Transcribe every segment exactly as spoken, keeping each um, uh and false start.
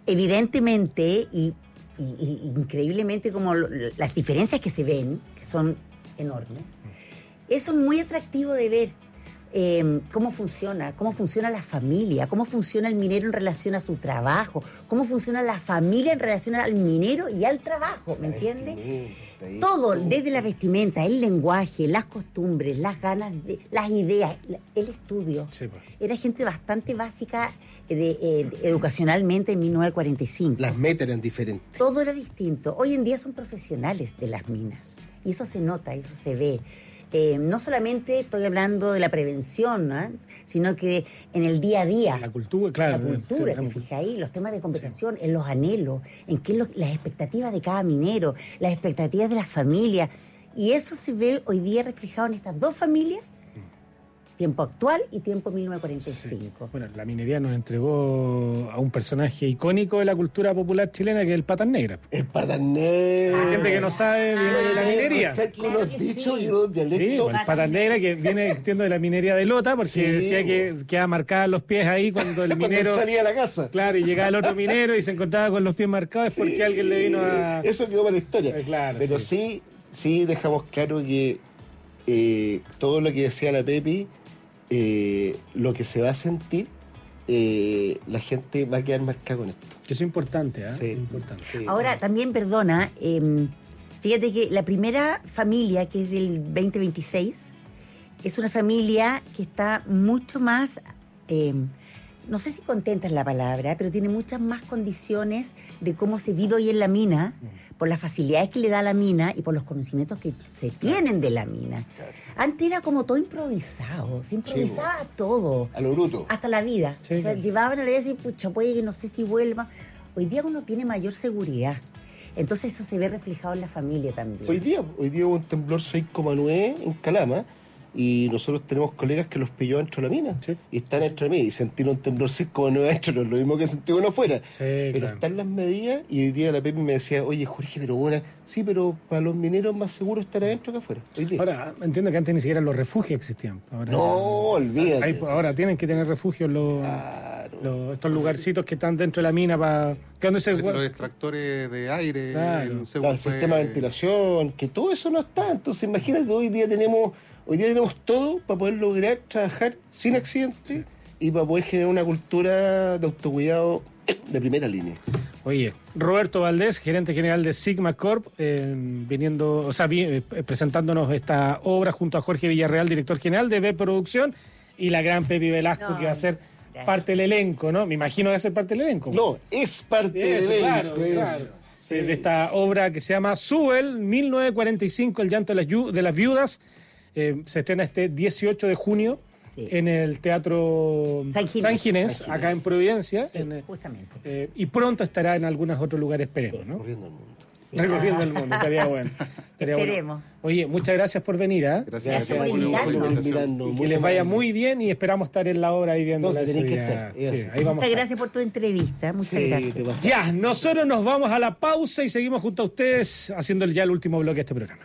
evidentemente y, y, y increíblemente como lo, las diferencias que se ven, que son enormes, eso es muy atractivo de ver. Eh, cómo funciona, cómo funciona la familia, cómo funciona el minero en relación a su trabajo, cómo funciona la familia en relación al minero y al trabajo, ¿me entiendes? Todo, desde la vestimenta, el lenguaje, las costumbres, las ganas, de, las ideas, el estudio. Sí, pues. Era gente bastante básica de, eh, educacionalmente en mil novecientos cuarenta y cinco. Las metas eran diferentes. Todo era distinto. Hoy en día son profesionales de las minas y eso se nota, eso se ve. Eh, no solamente estoy hablando de la prevención, ¿no? Sino que en el día a día. La cultura, claro. La cultura, te fijas ahí, los temas de conversación, sí. En los anhelos, en qué lo, las expectativas de cada minero, las expectativas de las familias. Y eso se ve hoy día reflejado en estas dos familias, tiempo actual y tiempo mil novecientos cuarenta y cinco. Sí. Bueno, la minería nos entregó a un personaje icónico de la cultura popular chilena, que es el Patas Negras. El Patas Negras. Hay gente que no sabe ah, de la minería. Con los dichos y los dialectos. Sí, bueno, el Patas Negras, que viene entiendo de la minería de Lota, porque sí. Decía que quedaba marcada los pies ahí cuando el minero cuando salía a la casa. Claro, y llegaba el otro minero y se encontraba con los pies marcados, sí. Es porque alguien le vino a... Eso quedó para la historia. Eh, claro, pero sí. sí, sí dejamos claro que eh, todo lo que decía la Pepi, Eh, lo que se va a sentir, eh, la gente va a quedar marcada con esto. Que eso es importante, ¿eh? Sí. Es importante. Sí. Ahora, también, perdona, eh, fíjate que la primera familia, que es del veinte veintiséis, es una familia que está mucho más, eh, no sé si contenta es la palabra, pero tiene muchas más condiciones de cómo se vive hoy en la mina, mm. por las facilidades que le da la mina y por los conocimientos que se tienen de la mina. Claro. Antes era como todo improvisado, se improvisaba sí, todo. A lo bruto. Hasta la vida. Sí, o sea, sí. Llevaban a la vida y decían, pucha, puede que no sé si vuelva. Hoy día uno tiene mayor seguridad. Entonces eso se ve reflejado en la familia también. Hoy día, hoy día hubo un temblor seis coma nueve en Calama y nosotros tenemos colegas que los pilló dentro de la mina. Sí. Y están dentro de la mina y sentir un temblor seis coma nueve dentro no es lo mismo que sentir uno fuera. Sí, pero claro. Están las medidas y hoy día la Pepe me decía, oye Jorge, pero bueno, sí, pero para los mineros más seguro estar adentro que afuera. Hoy día. Ahora, entiendo que antes ni siquiera los refugios existían. Ahora, no, olvídate. Hay, ahora tienen que tener refugios los, claro. los, estos lugarcitos que están dentro de la mina para... Los extractores de aire, claro. el, claro, el sistema de ventilación, que todo eso no está. Entonces imagínate, hoy día tenemos... Hoy día tenemos todo para poder lograr trabajar sin accidentes sí. y para poder generar una cultura de autocuidado de primera línea. Oye, Roberto Valdés, gerente general de Sigma Corp, eh, viniendo, o sea, vi, eh, presentándonos esta obra junto a Jorge Villarreal, director general de B Producción, y la gran Pepi Velasco, no, que va a ser gracias. parte del elenco, ¿no? Me imagino que va a ser parte del elenco. No, es parte Eso, del claro, elenco. Claro. Sí. De esta obra que se llama Subel, mil novecientos cuarenta y cinco, El llanto de las, de las viudas. Eh, se estrena este dieciocho de junio sí. en el Teatro San Ginés, San Ginés, San Ginés. acá en Providencia. Sí, en, justamente. Eh, y pronto estará en algunos otros lugares, esperemos, sí. ¿no? Recorriendo el mundo. Sí. Recorriendo el mundo, estaría bueno. Estaría Esperemos. Bueno. Oye, muchas gracias por venir. ¿eh? Gracias, gracias por invitarnos. Y que les vaya muy bien y esperamos estar en la obra ahí viéndola. No, tenéis que estar. Sí, ahí vamos muchas gracias por tu entrevista. Muchas sí, gracias. Ya, nosotros nos vamos a la pausa y seguimos junto a ustedes haciendo ya el último bloque de este programa.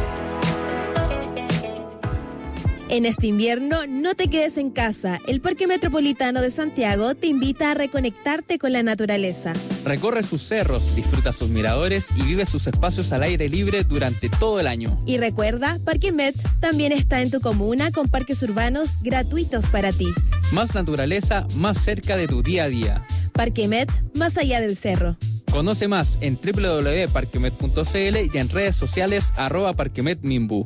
En este invierno, no te quedes en casa. El Parque Metropolitano de Santiago te invita a reconectarte con la naturaleza. Recorre sus cerros, disfruta sus miradores y vive sus espacios al aire libre durante todo el año. Y recuerda, Parque Met también está en tu comuna con parques urbanos gratuitos para ti. Más naturaleza, más cerca de tu día a día. Parque Met, más allá del cerro. Conoce más en doble u doble u doble u punto parquemet punto c l y en redes sociales arroba parquemetmimbu.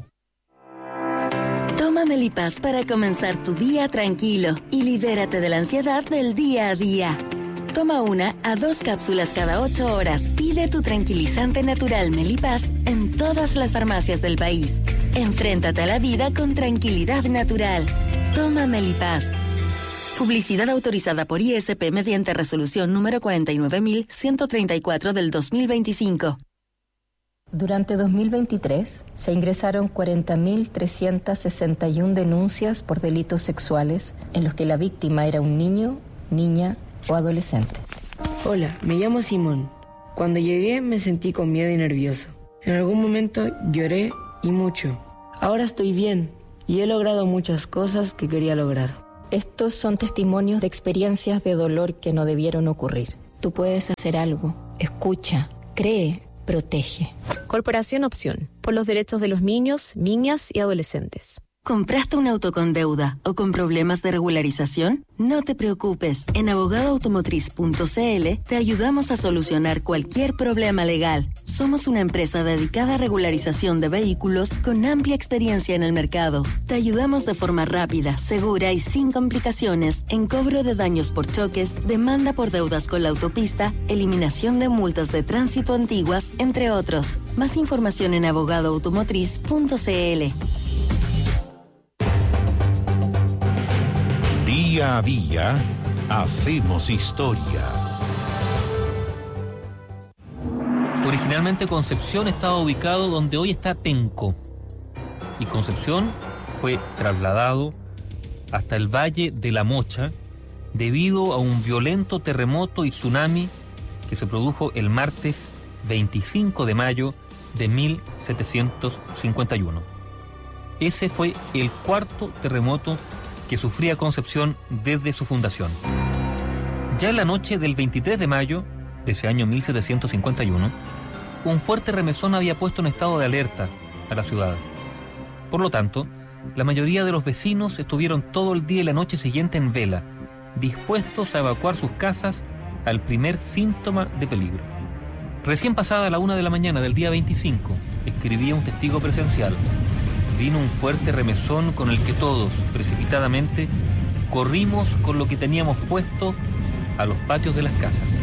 Toma Melipaz para comenzar tu día tranquilo y libérate de la ansiedad del día a día. Toma una a dos cápsulas cada ocho horas. Pide tu tranquilizante natural Melipaz en todas las farmacias del país. Enfréntate a la vida con tranquilidad natural. Toma Melipaz. Publicidad autorizada por I S P mediante resolución número cuarenta y nueve mil ciento treinta y cuatro del dos mil veinticinco. Durante dos mil veintitrés se ingresaron cuarenta mil trescientas sesenta y una denuncias por delitos sexuales en los que la víctima era un niño, niña o adolescente. Hola, me llamo Simón. Cuando llegué me sentí con miedo y nervioso. En algún momento lloré y mucho. Ahora estoy bien y he logrado muchas cosas que quería lograr. Estos son testimonios de experiencias de dolor que no debieron ocurrir. tú puedes hacer algo. Escucha, cree, protege. Corporación Opción, por los derechos de los niños, niñas y adolescentes. ¿Compraste un auto con deuda o con problemas de regularización? No te preocupes. En abogado automotriz punto c l te ayudamos a solucionar cualquier problema legal. Somos una empresa dedicada a regularización de vehículos con amplia experiencia en el mercado. Te ayudamos de forma rápida, segura y sin complicaciones en cobro de daños por choques, demanda por deudas con la autopista, eliminación de multas de tránsito antiguas, entre otros. Más información en abogado automotriz punto c l. Día a día, hacemos historia. Originalmente Concepción estaba ubicado donde hoy está Penco. Y Concepción fue trasladado hasta el Valle de la Mocha debido a un violento terremoto y tsunami que se produjo el martes veinticinco de mayo de mil setecientos cincuenta y uno. Ese fue el cuarto terremoto que sufría Concepción desde su fundación. Ya en la noche del veintitrés de mayo de ese año mil setecientos cincuenta y uno, un fuerte remesón había puesto en estado de alerta a la ciudad. Por lo tanto, la mayoría de los vecinos estuvieron todo el día y la noche siguiente en vela, dispuestos a evacuar sus casas al primer síntoma de peligro. Recién pasada la una de la mañana del día veinticinco, escribía un testigo presencial, vino un fuerte remesón con el que todos, precipitadamente, corrimos con lo que teníamos puesto a los patios de las casas.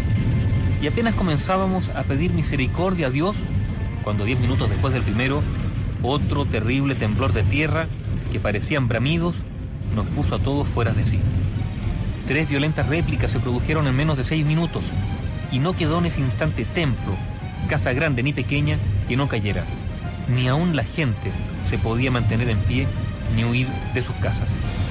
Y apenas comenzábamos a pedir misericordia a Dios, cuando diez minutos después del primero, otro terrible temblor de tierra, que parecían bramidos, nos puso a todos fuera de sí. Tres violentas réplicas se produjeron en menos de seis minutos, y no quedó en ese instante templo, casa grande ni pequeña, que no cayera. Ni aún la gente se podía mantener en pie ni huir de sus casas.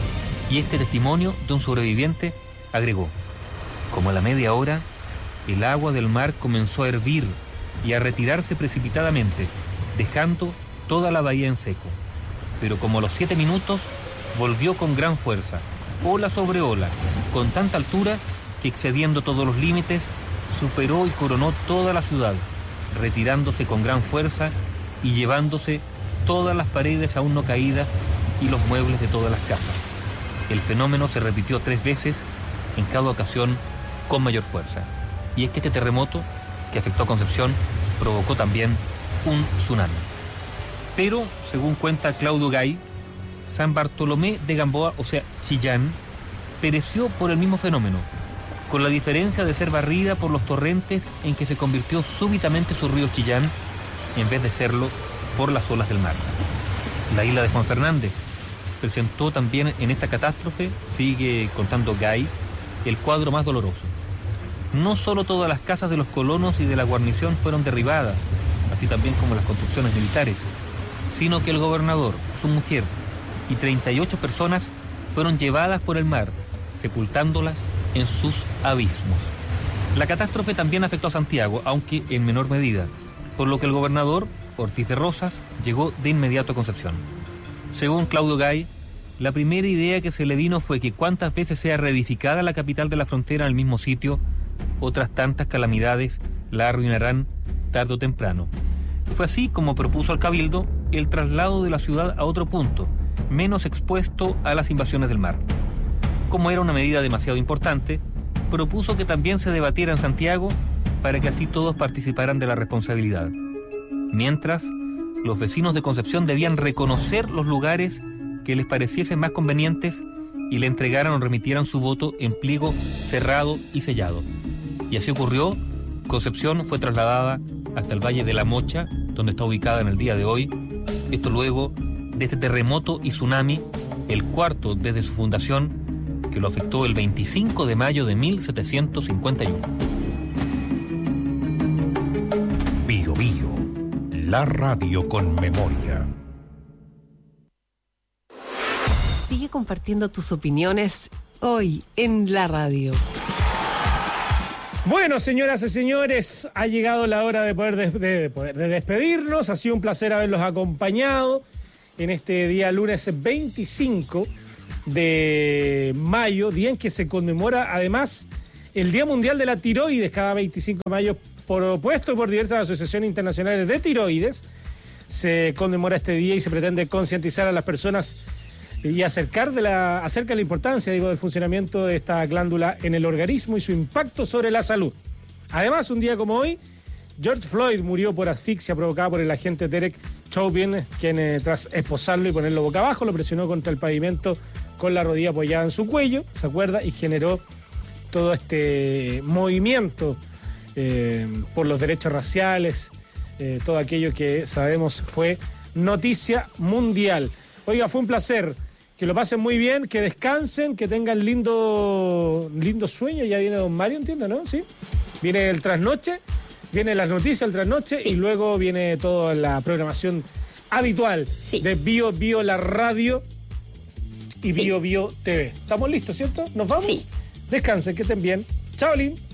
Y este testimonio de un sobreviviente agregó: como a la media hora, el agua del mar comenzó a hervir y a retirarse precipitadamente, dejando toda la bahía en seco. Pero como a los siete minutos, volvió con gran fuerza, ola sobre ola, con tanta altura que, excediendo todos los límites, superó y coronó toda la ciudad, retirándose con gran fuerza y llevándose todas las paredes aún no caídas y los muebles de todas las casas. El fenómeno se repitió tres veces, en cada ocasión con mayor fuerza. Y es que este terremoto, que afectó a Concepción, provocó también un tsunami. Pero, según cuenta Claudio Gay, San Bartolomé de Gamboa, o sea, Chillán, pereció por el mismo fenómeno, con la diferencia de ser barrida por los torrentes en que se convirtió súbitamente su río Chillán, en vez de serlo por las olas del mar. La isla de Juan Fernández presentó también en esta catástrofe, sigue contando Gay, el cuadro más doloroso. No solo todas las casas de los colonos y de la guarnición fueron derribadas, así también como las construcciones militares, sino que el gobernador, su mujer y treinta y ocho personas fueron llevadas por el mar, sepultándolas en sus abismos. La catástrofe también afectó a Santiago, aunque en menor medida, por lo que el gobernador, Ortiz de Rosas, llegó de inmediato a Concepción. Según Claudio Gay, la primera idea que se le vino fue que cuantas veces sea reedificada la capital de la frontera en el mismo sitio, otras tantas calamidades la arruinarán tarde o temprano. Fue así como propuso al Cabildo el traslado de la ciudad a otro punto, menos expuesto a las invasiones del mar. Como era una medida demasiado importante, propuso que también se debatiera en Santiago para que así todos participaran de la responsabilidad. Mientras, los vecinos de Concepción debían reconocer los lugares que les pareciesen más convenientes y le entregaran o remitieran su voto en pliego cerrado y sellado. Y así ocurrió. Concepción fue trasladada hasta el Valle de la Mocha, donde está ubicada en el día de hoy. Esto luego de este terremoto y tsunami, el cuarto desde su fundación, que lo afectó el veinticinco de mayo de mil setecientos cincuenta y uno. Bio Bio, la radio con memoria. Sigue compartiendo tus opiniones hoy en la radio. Bueno, señoras y señores, ha llegado la hora de poder, des- de, poder de despedirnos. Ha sido un placer haberlos acompañado en este día lunes veinticinco de mayo, día en que se conmemora además el Día Mundial de la Tiroides, cada veinticinco de mayo, propuesto por diversas asociaciones internacionales de tiroides. Se conmemora este día y se pretende concientizar a las personas y acercar de la, acerca de la importancia, digo, del funcionamiento de esta glándula en el organismo y su impacto sobre la salud. Además, un día como hoy, George Floyd murió por asfixia provocada por el agente Derek Chauvin, quien eh, tras esposarlo y ponerlo boca abajo, lo presionó contra el pavimento con la rodilla apoyada en su cuello, ¿se acuerda? Y generó todo este movimiento eh, por los derechos raciales, eh, todo aquello que sabemos fue noticia mundial. Oiga, fue un placer. Que lo pasen muy bien, que descansen, que tengan lindo, lindo sueño. Ya viene don Mario, entiendo, ¿no? Sí. Viene el trasnoche, viene las noticias, el trasnoche, sí. Y luego viene toda la programación habitual, sí, de Bio Bio la radio y sí. Bio Bio T V. ¿Estamos listos, cierto? ¿Nos vamos? Sí. Descansen, que estén bien. Chao, Lin.